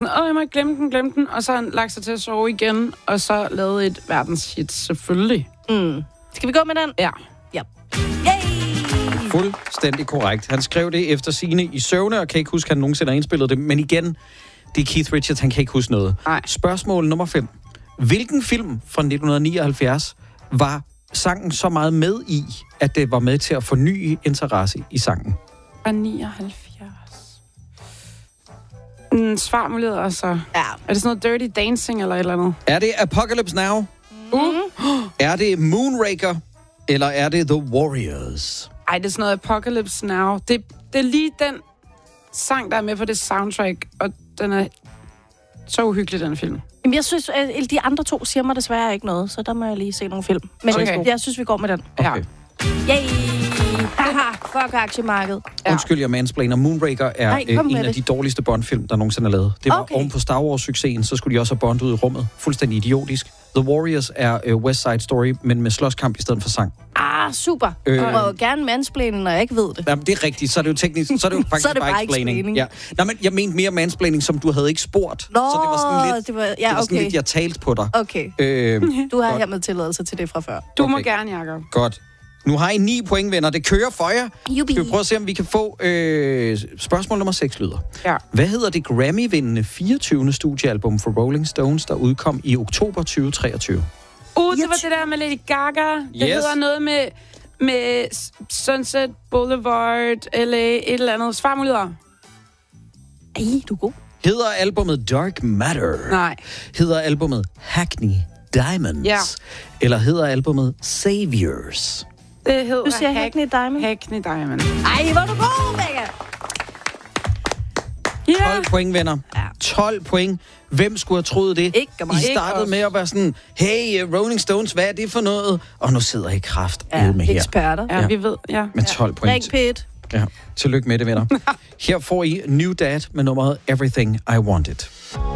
jeg må ikke glemme den, og så har han lagt sig til at sove igen, og så lavet et verdenshit, selvfølgelig. Skal vi gå med den? Ja. Yay! Fuldstændig korrekt. Han skrev det efter sigende i søvne, og kan ikke huske, at han nogensinde har indspillet det. Men igen, det er Keith Richards, han kan ikke huske noget. Nej. Spørgsmål nummer 5. Hvilken film fra 1979 var sangen så meget med i, at det var med til at forny interesse i sangen? Fra 79. Svarmulighed, altså. Ja. Er det sådan noget Dirty Dancing eller et eller andet? Er det Apocalypse Now? Er det Moonraker? Eller er det The Warriors? Ej, det er sådan noget Apocalypse Now. Det er lige den sang, der er med på det soundtrack, og den er så uhyggelig, den film. Jamen, jeg synes, at de andre to siger mig desværre ikke noget, så der må jeg lige se nogle film. Men Okay. jeg synes, vi går med den. Ja. Okay. Yay! Haha, fuck aktiemarkedet. Ja. Undskyld, jeg mansplainer. Moonraker er en af de dårligste Bond-film, der nogensinde er lavet. Det var oven på Star Wars-succesen, så skulle de også have Bond ud i rummet. Fuldstændig idiotisk. The Warriors er West Side Story, men med slåskamp i stedet for sang. Super. Du må jo gerne mansplaine, når jeg ikke ved det. Jamen, det er rigtigt. Så er det jo teknisk, så er det jo faktisk Så er det bare explaining. Ja. Nå, men jeg mente mere mansplaining, som du havde ikke spurgt. Nå, så det var sådan lidt, det var sådan okay. lidt, jeg talte på dig. Okay. Du har hermed tilladelse til det fra før. Du må gerne, Jacob. Godt. Nu har I 9 point, venner. Det kører for jer. Jubi. Skal vi prøve at se, om vi kan få spørgsmål nummer 6 lyder. Ja. Hvad hedder det Grammy-vindende 24. studiealbum for Rolling Stones, der udkom i oktober 2023? Det var det der med Lady Gaga. Det hedder noget med Sunset Boulevard, eller et eller andet. Svarmuligheder. Ej, du er god. Hedder albumet Dark Matter? Nej. Hedder albumet Hackney Diamonds? Ja. Eller hedder albumet Saviors? Det hedder Du siger Hackney Diamond. Hackney Diamond. Ej, hvor er du god, Becca! 12 point, venner. Ja. 12 point. Hvem skulle have troet det? Ikke mig. I startede med at være sådan, hey, Rolling Stones, hvad er det for noget? Og nu sidder I kraft med her. Eksperter. Ja, vi ved, ja. Med 12 point. Ring Pit. Ja, tillykke med det, venner. Her får I New Dad med nummeret Everything I Wanted.